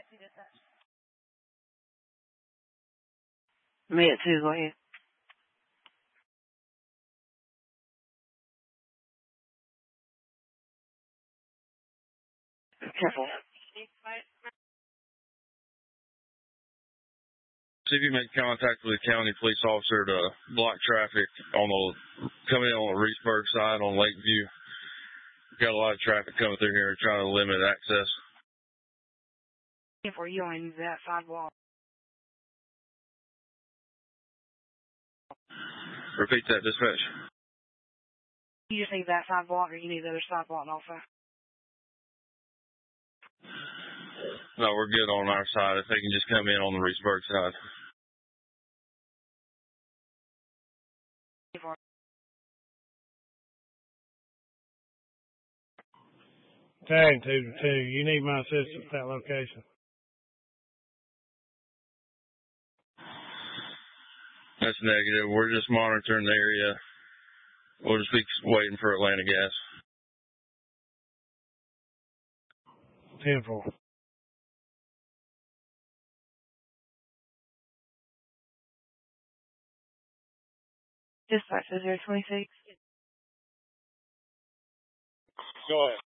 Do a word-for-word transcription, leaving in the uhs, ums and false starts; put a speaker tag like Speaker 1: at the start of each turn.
Speaker 1: Me at two, go ahead. Careful.
Speaker 2: See if you make contact with the county police officer to block traffic on the coming in on the Reedsburg side on Lakeview. We've got a lot of traffic coming through here trying to limit access.
Speaker 1: For you on that sidewalk.
Speaker 2: Repeat that, dispatch.
Speaker 1: You just need that sidewalk or you need the other sidewalk also?
Speaker 2: No, we're good on our side. If they can just come in on the Reedsburg side.
Speaker 3: Tag two to two. You need my assistance at that location.
Speaker 2: That's negative. We're just monitoring the area. We'll just be waiting for Atlanta Gas.
Speaker 3: ten four.
Speaker 1: Dispatch zero twenty-six.
Speaker 3: Go ahead.